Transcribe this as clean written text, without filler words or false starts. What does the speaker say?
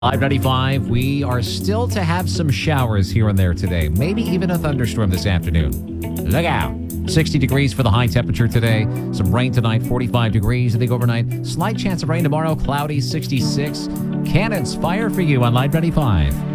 Live 95, we are still to have some showers here and there today. Maybe even a thunderstorm this afternoon. Look out. 60 degrees for the high temperature today. Some rain tonight, 45 degrees. I think overnight, slight chance of rain tomorrow, cloudy, 66. Cannons fire for you on Live 95.